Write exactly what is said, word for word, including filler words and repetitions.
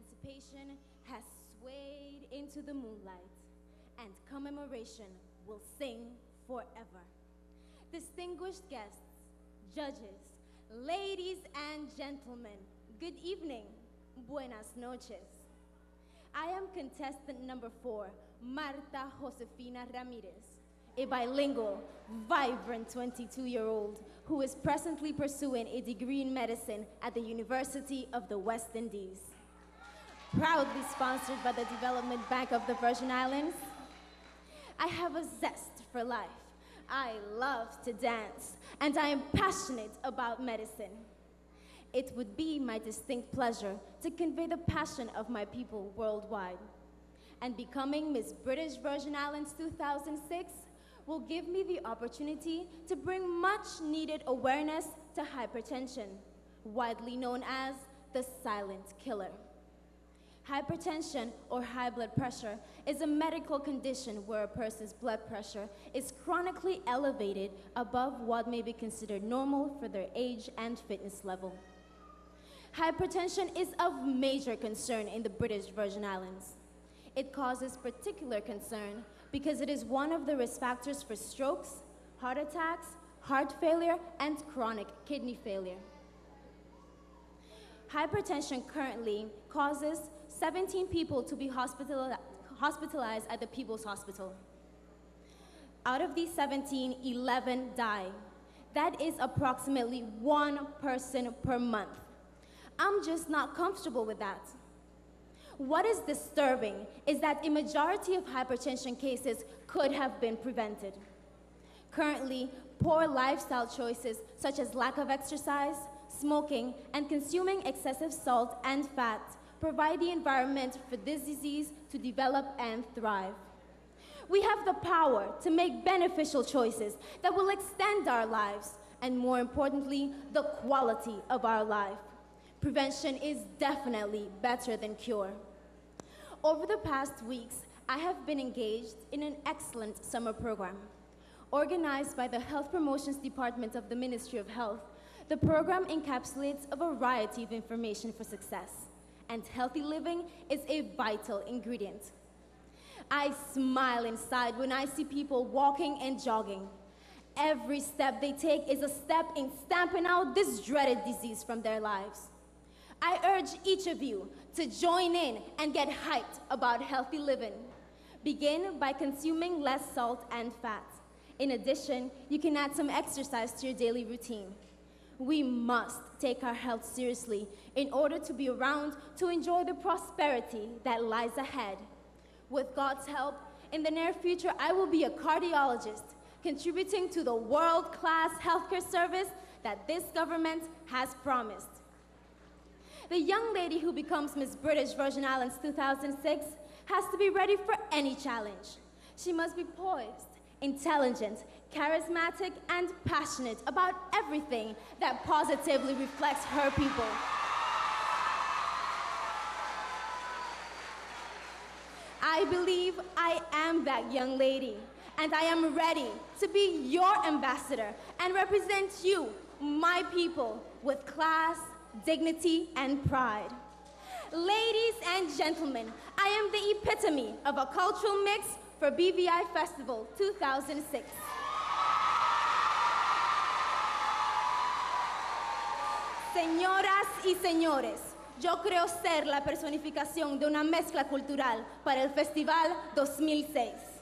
emancipation has swayed into the moonlight, and commemoration will sing forever. Distinguished guests, judges, ladies and gentlemen, good evening, buenas noches. I am contestant number four, Marta Josefina Ramirez, a bilingual, vibrant twenty-two-year-old who is presently pursuing a degree in medicine at the University of the West Indies. Proudly sponsored by the Development Bank of the Virgin Islands, I have a zest for life. I love to dance, and I am passionate about medicine. It would be my distinct pleasure to convey the passion of my people worldwide. And becoming Miss British Virgin Islands two thousand six will give me the opportunity to bring much needed awareness to hypertension, widely known as the silent killer. Hypertension, or high blood pressure, is a medical condition where a person's blood pressure is chronically elevated above what may be considered normal for their age and fitness level. Hypertension is of major concern in the British Virgin Islands. It causes particular concern because it is one of the risk factors for strokes, heart attacks, heart failure, and chronic kidney failure. Hypertension currently causes seventeen people to be hospital hospitalized at the People's Hospital. Out of these seventeen, eleven die. That is approximately one person per month. I'm just not comfortable with that. What is disturbing is that a majority of hypertension cases could have been prevented. Currently, poor lifestyle choices such as lack of exercise, smoking, and consuming excessive salt and fat provide the environment for this disease to develop and thrive. We have the power to make beneficial choices that will extend our lives, and more importantly, the quality of our life. Prevention is definitely better than cure. Over the past weeks, I have been engaged in an excellent summer program. Organized by the Health Promotions Department of the Ministry of Health, the program encapsulates a variety of information for success, and healthy living is a vital ingredient. I smile inside when I see people walking and jogging. Every step they take is a step in stamping out this dreaded disease from their lives. I urge each of you to join in and get hyped about healthy living. Begin by consuming less salt and fat. In addition, you can add some exercise to your daily routine. We must take our health seriously in order to be around to enjoy the prosperity that lies ahead. With God's help, in the near future, I will be a cardiologist, contributing to the world-class healthcare service that this government has promised. The young lady who becomes Miss British Virgin Islands two thousand six has to be ready for any challenge. She must be poised, intelligent, charismatic, and passionate about everything that positively reflects her people. I believe I am that young lady, and I am ready to be your ambassador and represent you, my people, with class, dignity, and pride. Ladies and gentlemen, I am the epitome of a cultural mix for B V I Festival two thousand six. Señoras y señores, yo creo ser la personificación de una mezcla cultural para el Festival dos mil seis.